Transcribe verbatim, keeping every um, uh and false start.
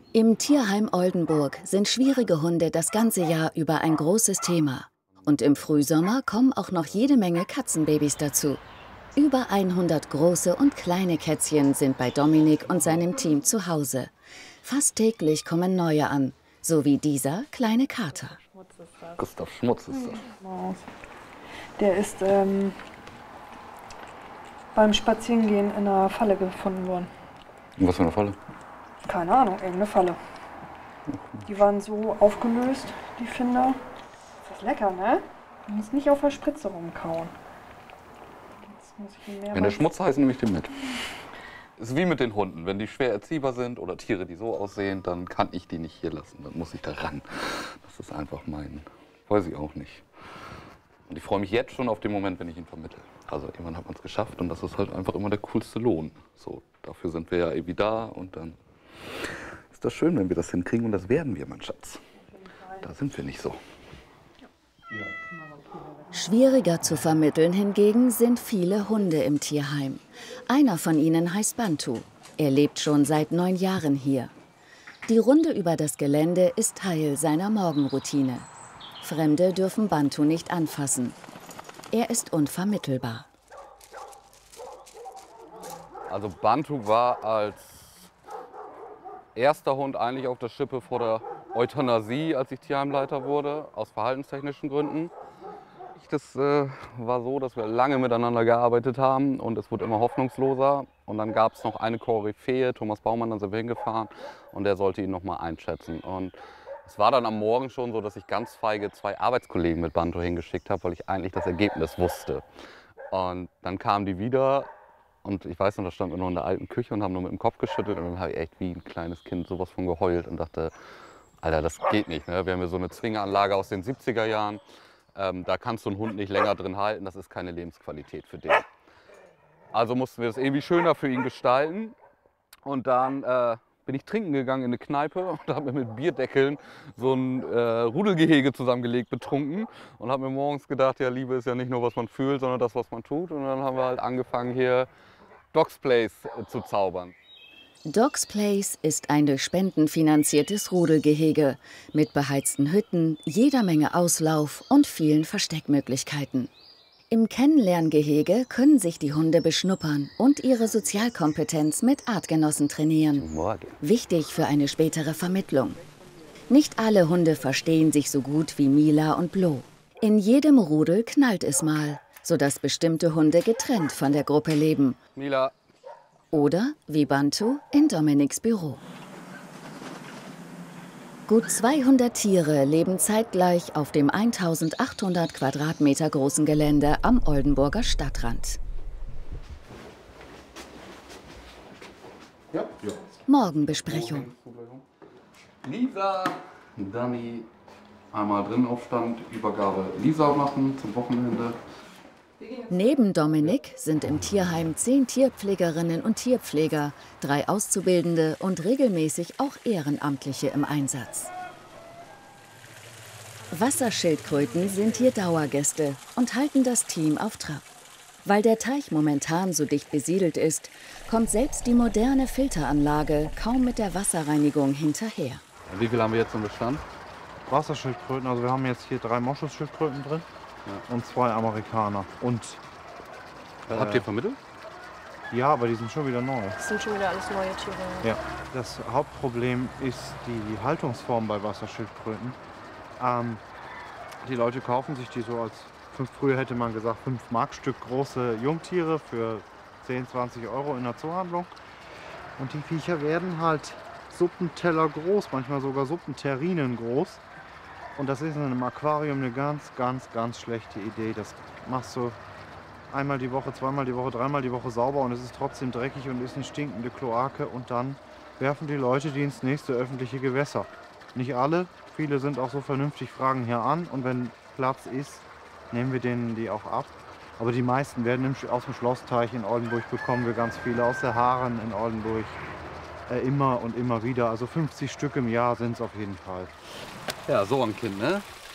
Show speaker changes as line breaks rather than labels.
Im Tierheim Oldenburg sind schwierige Hunde das ganze Jahr über ein großes Thema. Und im Frühsommer kommen auch noch jede Menge Katzenbabys dazu. Über hundert große und kleine Kätzchen sind bei Dominik und seinem Team zu Hause. Fast täglich kommen neue an, so wie dieser kleine Kater.
Gustav Schmutz ist das.
Der ist ähm, beim Spazierengehen in einer Falle gefunden worden.
Und was für eine Falle?
Keine Ahnung, irgendeine Falle. Die waren so aufgelöst, die Finder. Das ist lecker, ne? Du musst nicht auf der Spritze rumkauen. Jetzt muss ich ihn
Wenn der Schmutz heißt, nehme ich den mit. Es ist wie mit den Hunden. Wenn die schwer erziehbar sind oder Tiere, die so aussehen, dann kann ich die nicht hier lassen. Dann muss ich da ran. Das ist einfach mein, weiß ich auch nicht. Und ich freue mich jetzt schon auf den Moment, wenn ich ihn vermittle. Also irgendwann hat man es geschafft und das ist halt einfach immer der coolste Lohn. So, dafür sind wir ja irgendwie da und dann ist das schön, wenn wir das hinkriegen und das werden wir, mein Schatz. Da sind wir nicht so.
Schwieriger zu vermitteln hingegen sind viele Hunde im Tierheim. Einer von ihnen heißt Bantu. Er lebt schon seit neun Jahren hier. Die Runde über das Gelände ist Teil seiner Morgenroutine. Fremde dürfen Bantu nicht anfassen. Er ist unvermittelbar.
Also Bantu war als erster Hund eigentlich auf der Schippe vor der Euthanasie, als ich Tierheimleiter wurde, aus verhaltenstechnischen Gründen. Das äh, war so, dass wir lange miteinander gearbeitet haben und es wurde immer hoffnungsloser. Und dann gab es noch eine Koryphäe, Thomas Baumann, dann sind wir hingefahren und der sollte ihn noch mal einschätzen. Und es war dann am Morgen schon so, dass ich ganz feige zwei Arbeitskollegen mit Bantu hingeschickt habe, weil ich eigentlich das Ergebnis wusste. Und dann kamen die wieder und ich weiß noch, da standen wir noch in der alten Küche und haben nur mit dem Kopf geschüttelt und dann habe ich echt wie ein kleines Kind sowas von geheult und dachte, Alter, das geht nicht, ne? Wir haben hier so eine Zwingeranlage aus den siebziger Jahren. Ähm, da kannst du einen Hund nicht länger drin halten, das ist keine Lebensqualität für den. Also mussten wir das irgendwie schöner für ihn gestalten. Und dann äh, bin ich trinken gegangen in eine Kneipe und habe mir mit Bierdeckeln so ein äh, Rudelgehege zusammengelegt, betrunken. Und habe mir morgens gedacht, ja, Liebe ist ja nicht nur, was man fühlt, sondern das, was man tut. Und dann haben wir halt angefangen, hier Dogs Place äh, zu zaubern.
Dogs Place ist ein durch Spenden finanziertes Rudelgehege mit beheizten Hütten, jeder Menge Auslauf und vielen Versteckmöglichkeiten. Im Kennenlerngehege können sich die Hunde beschnuppern und ihre Sozialkompetenz mit Artgenossen trainieren.
Morgen.
Wichtig für eine spätere Vermittlung. Nicht alle Hunde verstehen sich so gut wie Mila und Blo. In jedem Rudel knallt es mal, sodass bestimmte Hunde getrennt von der Gruppe leben.
Mila.
Oder, wie Bantu, in Dominiks Büro. Gut zweihundert Tiere leben zeitgleich auf dem eintausendachthundert Quadratmeter großen Gelände am Oldenburger Stadtrand.
Ja, ja.
Morgenbesprechung.
Lisa, Dani, einmal drin Aufstand, Übergabe Lisa machen zum Wochenende.
Neben Dominik sind im Tierheim zehn Tierpflegerinnen und Tierpfleger, drei Auszubildende und regelmäßig auch Ehrenamtliche im Einsatz. Wasserschildkröten sind hier Dauergäste und halten das Team auf Trab. Weil der Teich momentan so dicht besiedelt ist, kommt selbst die moderne Filteranlage kaum mit der Wasserreinigung hinterher.
Wie viel haben wir jetzt im Bestand?
Wasserschildkröten, also wir haben jetzt hier drei Moschusschildkröten drin. Ja. Und zwei Amerikaner. Und
äh, habt ihr vermittelt?
Ja, aber die sind schon wieder neu.
Das sind schon wieder alles neue Tiere.
Ja. Das Hauptproblem ist die Haltungsform bei Wasserschildkröten. Ähm, die Leute kaufen sich die so als, früher hätte man gesagt, fünf Mark Stück große Jungtiere für zehn, zwanzig Euro in der Zoohandlung. Und die Viecher werden halt Suppenteller groß, manchmal sogar Suppenterrinen groß. Und das ist in einem Aquarium eine ganz, ganz, ganz schlechte Idee. Das machst du einmal die Woche, zweimal die Woche, dreimal die Woche sauber und es ist trotzdem dreckig und ist eine stinkende Kloake. Und dann werfen die Leute die ins nächste öffentliche Gewässer. Nicht alle, viele sind auch so vernünftig, fragen hier an. Und wenn Platz ist, nehmen wir denen die auch ab. Aber die meisten werden aus dem Schlossteich in Oldenburg, bekommen wir ganz viele, aus der Haaren in Oldenburg. Äh, immer und immer wieder. Also fünfzig Stück im Jahr sind es auf jeden Fall.
Ja, so ein Kind, ne?